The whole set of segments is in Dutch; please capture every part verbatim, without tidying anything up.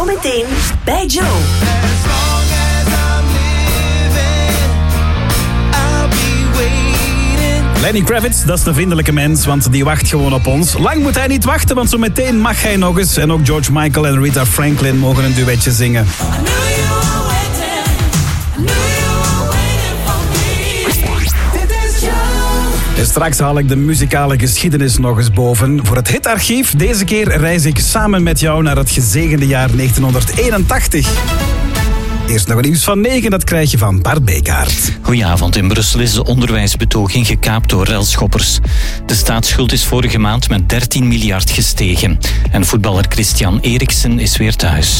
Zometeen bij Joe. Lenny Kravitz, dat is de vriendelijke mens, want die wacht gewoon op ons. Lang moet hij niet wachten, want zo meteen mag hij nog eens. En ook George Michael en Rita Franklin mogen een duetje zingen. En straks haal ik de muzikale geschiedenis nog eens boven. Voor het hitarchief, deze keer reis ik samen met jou naar het gezegende jaar negentienhonderdeenentachtig. Eerst nog een nieuws van negen, dat krijg je van Bart Bekaert. Goedenavond. In Brussel is de onderwijsbetoging gekaapt door relschoppers. De staatsschuld is vorige maand met dertien miljard gestegen. En voetballer Christian Eriksen is weer thuis.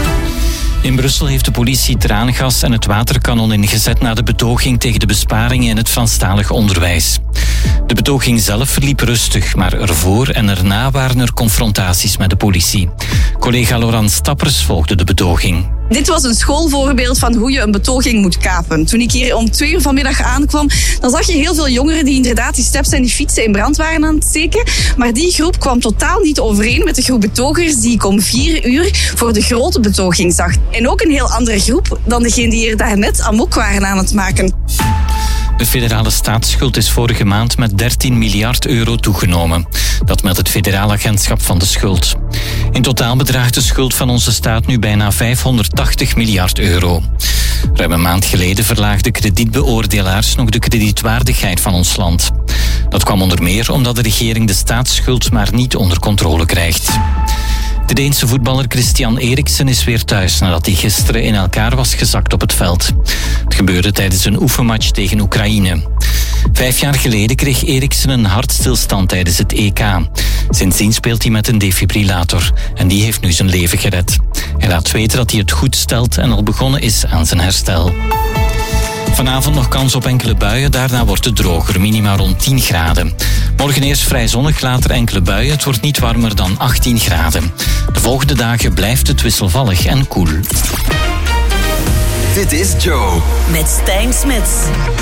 In Brussel heeft de politie traangas en het waterkanon ingezet na de betoging tegen de besparingen in het Franstalig onderwijs. De betoging zelf verliep rustig, maar ervoor en erna waren er confrontaties met de politie. Collega Laurent Stappers volgde de betoging. Dit was een schoolvoorbeeld van hoe je een betoging moet kapen. Toen ik hier om twee uur vanmiddag aankwam, dan zag je heel veel jongeren die inderdaad die steps en die fietsen in brand waren aan het steken. Maar die groep kwam totaal niet overeen met de groep betogers die ik om vier uur voor de grote betoging zag. En ook een heel andere groep dan degene die hier daarnet amok waren aan het maken. De federale staatsschuld is vorige maand met dertien miljard euro toegenomen. Dat meldt het Federaal Agentschap van de Schuld. In totaal bedraagt de schuld van onze staat nu bijna vijfhonderdtachtig miljard euro. Ruim een maand geleden verlaagden kredietbeoordelaars nog de kredietwaardigheid van ons land. Dat kwam onder meer omdat de regering de staatsschuld maar niet onder controle krijgt. De Deense voetballer Christian Eriksen is weer thuis nadat hij gisteren in elkaar was gezakt op het veld. Het gebeurde tijdens een oefenmatch tegen Oekraïne. Vijf jaar geleden kreeg Eriksen een hartstilstand tijdens het E K. Sindsdien speelt hij met een defibrillator en die heeft nu zijn leven gered. Hij laat weten dat hij het goed stelt en al begonnen is aan zijn herstel. Vanavond nog kans op enkele buien, daarna wordt het droger, minima rond tien graden. Morgen eerst vrij zonnig, later enkele buien, het wordt niet warmer dan achttien graden. De volgende dagen blijft het wisselvallig en koel. Dit is Joe. Met Stijn Smits.